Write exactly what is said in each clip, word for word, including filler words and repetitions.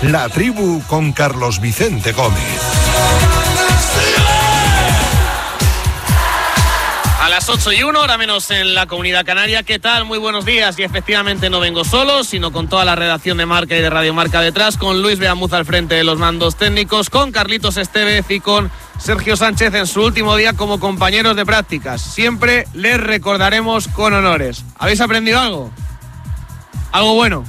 La Tribu con Carlos Vicente Gómez. A las ocho y uno, hora menos en la Comunidad Canaria. ¿Qué tal? Muy buenos días. Y efectivamente no vengo solo, sino con toda la redacción de Marca y de Radio Marca detrás, con Luis Beamuz al frente de los mandos técnicos, con Carlitos Estevez y con Sergio Sánchez en su último día como compañeros de prácticas. Siempre les recordaremos con honores. ¿Habéis aprendido algo? ¿Algo bueno?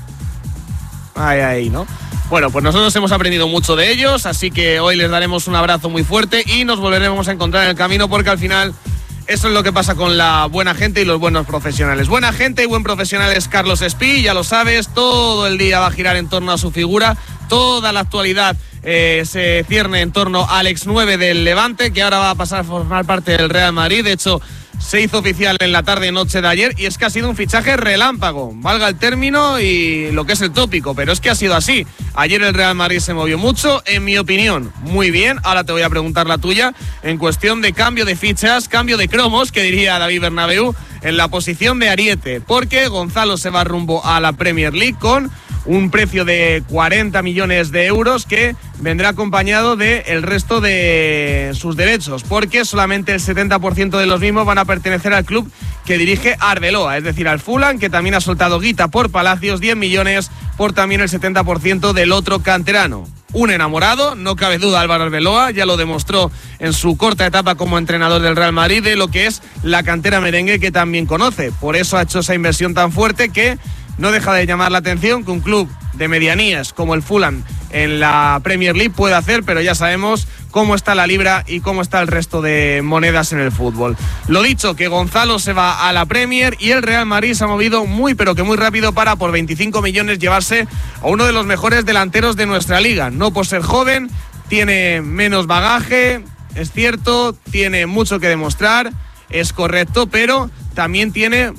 Ay, ay, ¿no? Bueno, pues nosotros hemos aprendido mucho de ellos, así que hoy les daremos un abrazo muy fuerte y nos volveremos a encontrar en el camino, porque al final eso es lo que pasa con la buena gente y los buenos profesionales. Buena gente y buen profesional es Carlos Espí, ya lo sabes, todo el día va a girar en torno a su figura, toda la actualidad eh, se cierne en torno al ex nueve del Levante, que ahora va a pasar a formar parte del Real Madrid. De hecho, se hizo oficial en la tarde-noche de ayer y es que ha sido un fichaje relámpago, valga el término y lo que es el tópico, pero es que ha sido así. Ayer el Real Madrid se movió mucho, en mi opinión, muy bien. Ahora te voy a preguntar la tuya en cuestión de cambio de fichas, cambio de cromos, que diría David Bernabéu, en la posición de Ariete, porque Gonzalo se va rumbo a la Premier League con un precio de cuarenta millones de euros que vendrá acompañado del resto de sus derechos, porque solamente el setenta por ciento de los mismos van a pertenecer al club que dirige Arbeloa, es decir, al Fulham, que también ha soltado guita por Palacios, diez millones por también el setenta por ciento del otro canterano. Un enamorado, no cabe duda, Álvaro Arbeloa, ya lo demostró en su corta etapa como entrenador del Real Madrid, de lo que es la cantera merengue, que también conoce. Por eso ha hecho esa inversión tan fuerte que no deja de llamar la atención que un club de medianías como el Fulham en la Premier League puede hacer, pero ya sabemos cómo está la libra y cómo está el resto de monedas en el fútbol. Lo dicho, que Gonzalo se va a la Premier y el Real Madrid se ha movido muy pero que muy rápido para por veinticinco millones llevarse a uno de los mejores delanteros de nuestra liga. No por ser joven, tiene menos bagaje, es cierto, tiene mucho que demostrar, es correcto, pero también tiene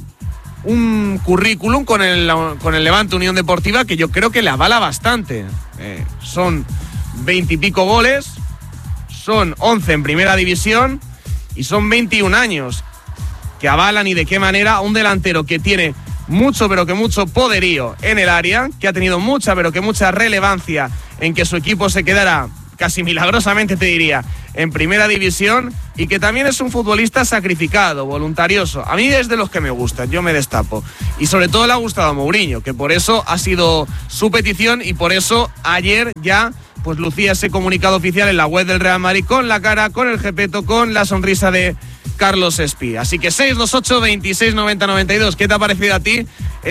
un currículum con el, con el Levante Unión Deportiva que yo creo que le avala bastante. Eh, son veintipico goles, son once en primera división y son veintiún años que avalan, y de qué manera, a un delantero que tiene mucho pero que mucho poderío en el área, que ha tenido mucha pero que mucha relevancia en que su equipo se quedara casi milagrosamente, te diría, en primera división, y que también es un futbolista sacrificado, voluntarioso. A mí es de los que me gustan, yo me destapo. Y sobre todo le ha gustado a Mourinho, que por eso ha sido su petición y por eso ayer ya pues lucía ese comunicado oficial en la web del Real Madrid con la cara, con el jepeto, con la sonrisa de Carlos Espí. Así que seis dos ocho, veintiséis, noventa, noventa y dos. ¿Qué te ha parecido a ti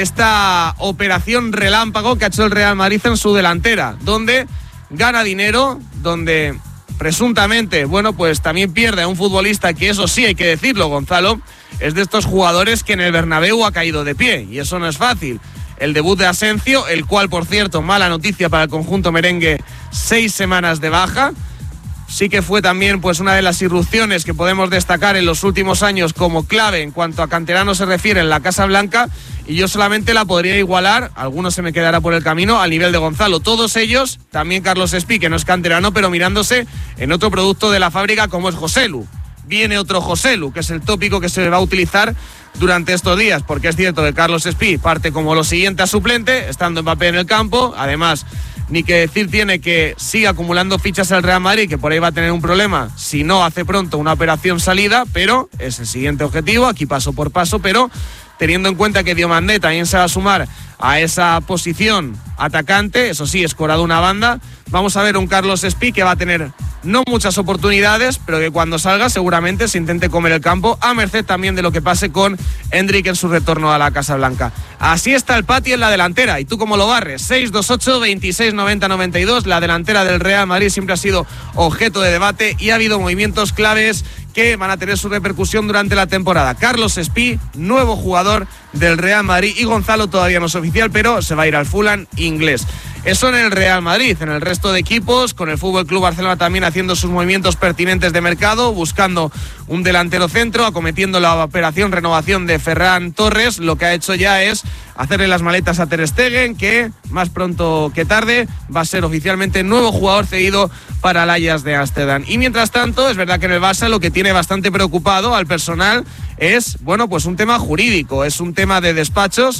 esta operación relámpago que ha hecho el Real Madrid en su delantera? Donde gana dinero, donde presuntamente, bueno, pues también pierde a un futbolista que, eso sí hay que decirlo, Gonzalo, es de estos jugadores que en el Bernabéu ha caído de pie, y eso no es fácil. El debut de Asensio, el cual, por cierto, mala noticia para el conjunto merengue, seis semanas de baja. Sí que fue también pues una de las irrupciones que podemos destacar en los últimos años como clave en cuanto a canterano se refiere en la Casa Blanca, y yo solamente la podría igualar, algunos se me quedará por el camino, al nivel de Gonzalo. Todos ellos, también Carlos Espí, que no es canterano, pero mirándose en otro producto de la fábrica como es Joselu. Viene otro Joselu, que es el tópico que se va a utilizar durante estos días, porque es cierto que Carlos Espí parte como lo siguiente a suplente, estando Mbappé en el campo. Además, ni que decir tiene que sigue acumulando fichas el Real Madrid, que por ahí va a tener un problema si no hace pronto una operación salida, pero es el siguiente objetivo, aquí paso por paso, pero teniendo en cuenta que Diomandé también se va a sumar a esa posición atacante, eso sí, escorado una banda, vamos a ver un Carlos Espí que va a tener no muchas oportunidades, pero que cuando salga seguramente se intente comer el campo, a merced también de lo que pase con Hendrik en su retorno a la Casa Blanca. Así está el Pati en la delantera. ¿Y tú cómo lo barres? seis dos ocho, veintiséis, noventa, noventa y dos. La delantera del Real Madrid siempre ha sido objeto de debate y ha habido movimientos claves que van a tener su repercusión durante la temporada. Carlos Espí, nuevo jugador del Real Madrid, y Gonzalo todavía no es oficial, pero se va a ir al Fulham inglés. Eso en el Real Madrid. En el resto de equipos, con el F C Barcelona también haciendo sus movimientos pertinentes de mercado, buscando un delantero centro, acometiendo la operación renovación de Ferran Torres. Lo que ha hecho ya es hacerle las maletas a Ter Stegen, que más pronto que tarde va a ser oficialmente nuevo jugador cedido para el Ajax de Ámsterdam. Y mientras tanto, es verdad que en el Barça lo que tiene bastante preocupado al personal es, bueno, pues un tema jurídico, es un tema de despachos,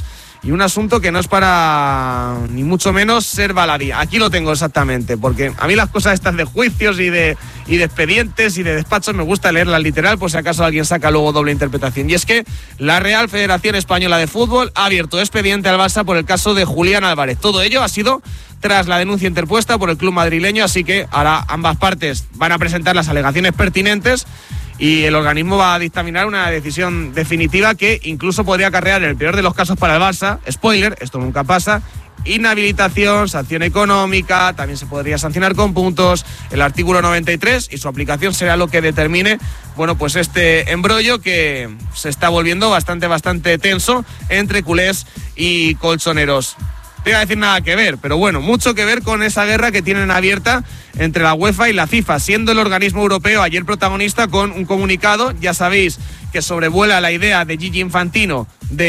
y un asunto que no es para ni mucho menos ser baladí. Aquí lo tengo exactamente, porque a mí las cosas estas de juicios y de, y de expedientes y de despachos me gusta leerlas literal, por si acaso alguien saca luego doble interpretación. Y es que la Real Federación Española de Fútbol ha abierto expediente al Barça por el caso de Julián Álvarez. Todo ello ha sido tras la denuncia interpuesta por el club madrileño, así que ahora ambas partes van a presentar las alegaciones pertinentes y el organismo va a dictaminar una decisión definitiva que incluso podría acarrear, en el peor de los casos para el Barça, spoiler, esto nunca pasa, inhabilitación, sanción económica, también se podría sancionar con puntos, el artículo noventa y tres, y su aplicación será lo que determine, bueno, pues este embrollo que se está volviendo bastante, bastante tenso entre culés y colchoneros. No iba a decir nada que ver, pero bueno, mucho que ver con esa guerra que tienen abierta entre la UEFA y la FIFA, siendo el organismo europeo ayer protagonista con un comunicado. Ya sabéis que sobrevuela la idea de Gigi Infantino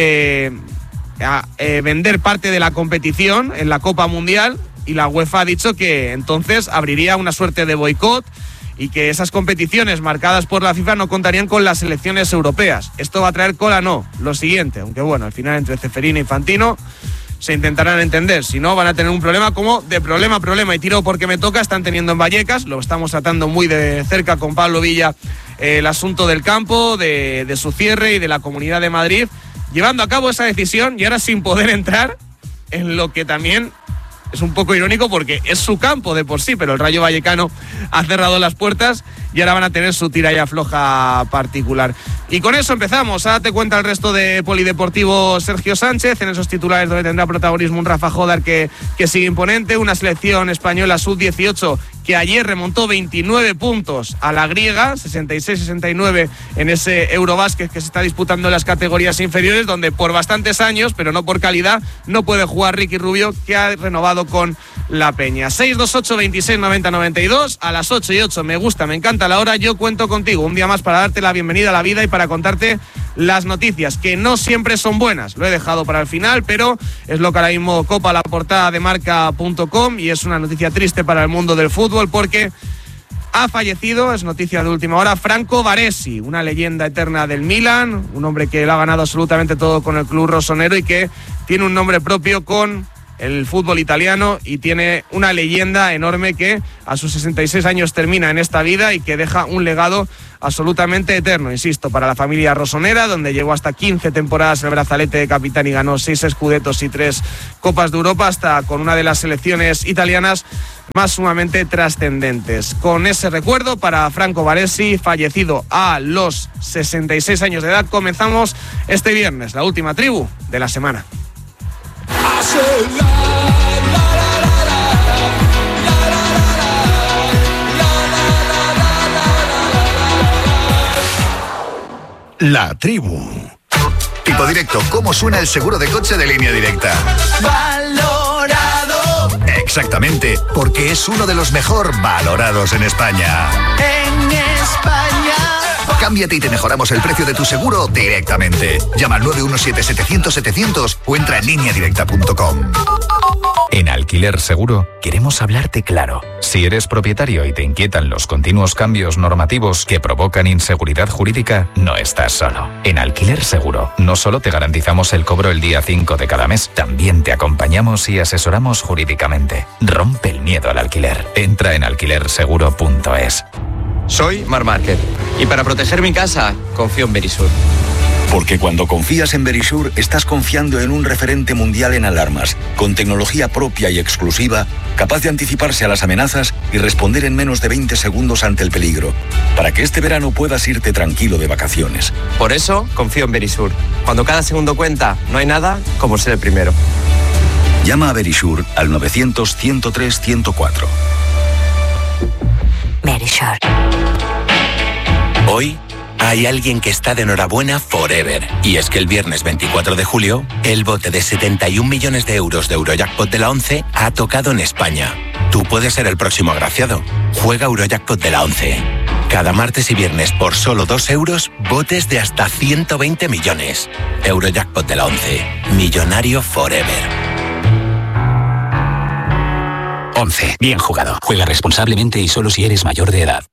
de a, eh, vender parte de la competición en la Copa Mundial, y la UEFA ha dicho que entonces abriría una suerte de boicot y que esas competiciones marcadas por la FIFA no contarían con las selecciones europeas. Esto va a traer cola, no, lo siguiente, aunque bueno, al final entre Ceferino e Infantino se intentarán entender, si no van a tener un problema como de problema a problema, y tiro porque me toca, están teniendo en Vallecas, lo estamos tratando muy de cerca con Pablo Villa, eh, el asunto del campo, de, de su cierre y de la Comunidad de Madrid, llevando a cabo esa decisión y ahora sin poder entrar en lo que también es un poco irónico porque es su campo de por sí, pero el Rayo Vallecano ha cerrado las puertas y ahora van a tener su tira y afloja particular. Y con eso empezamos. Ahora te cuenta el resto de Polideportivo Sergio Sánchez, en esos titulares donde tendrá protagonismo un Rafa Jodar que, que sigue imponente, una selección española sub dieciocho que ayer remontó veintinueve puntos a la griega, sesenta y seis sesenta y nueve en ese Eurobásquet que se está disputando en las categorías inferiores, donde por bastantes años, pero no por calidad, no puede jugar Ricky Rubio, que ha renovado con la Peña. seis dos ocho veintiséis noventa noventa y dos, a las ocho y ocho, me gusta, me encanta la hora, yo cuento contigo un día más para darte la bienvenida a la vida y para contarte las noticias, que no siempre son buenas, lo he dejado para el final, pero es lo que ahora mismo copa la portada de marca punto com, y es una noticia triste para el mundo del fútbol porque ha fallecido, es noticia de última hora, Franco Baresi, una leyenda eterna del Milan, un hombre que lo ha ganado absolutamente todo con el club rossonero y que tiene un nombre propio con el fútbol italiano y tiene una leyenda enorme que a sus sesenta y seis años termina en esta vida y que deja un legado absolutamente eterno, insisto, para la familia rossonera, donde llegó hasta quince temporadas el brazalete de capitán y ganó seis escudetos y tres Copas de Europa, hasta con una de las selecciones italianas más sumamente trascendentes. Con ese recuerdo para Franco Baresi, fallecido a los sesenta y seis años de edad, comenzamos este viernes, la última tribu de la semana. La tribu. Tipo Directo, ¿cómo suena el seguro de coche de Línea Directa? Valorado. Exactamente, porque es uno de los mejor valorados en España. En España. Cámbiate y te mejoramos el precio de tu seguro directamente. Llama al nueve uno siete setecientos setecientos o entra en línea directa punto com. En Alquiler Seguro queremos hablarte claro. Si eres propietario y te inquietan los continuos cambios normativos que provocan inseguridad jurídica, no estás solo. En Alquiler Seguro no solo te garantizamos el cobro el día cinco de cada mes, también te acompañamos y asesoramos jurídicamente. Rompe el miedo al alquiler. Entra en alquiler seguro punto es. Soy Marc Márquez y para proteger mi casa confío en Verisur. Porque cuando confías en Verisur, estás confiando en un referente mundial en alarmas, con tecnología propia y exclusiva, capaz de anticiparse a las amenazas y responder en menos de veinte segundos ante el peligro, para que este verano puedas irte tranquilo de vacaciones. Por eso confío en Verisur. Cuando cada segundo cuenta, no hay nada como ser el primero. Llama a Verisur al novecientos ciento tres ciento cuatro. Verisur. Hoy hay alguien que está de enhorabuena forever. Y es que el viernes veinticuatro de julio, el bote de setenta y un millones de euros de Eurojackpot de la ONCE ha tocado en España. Tú puedes ser el próximo agraciado. Juega Eurojackpot de la ONCE. Cada martes y viernes por solo dos euros, botes de hasta ciento veinte millones. Eurojackpot de la ONCE. Millonario forever. once. Bien jugado. Juega responsablemente y solo si eres mayor de edad.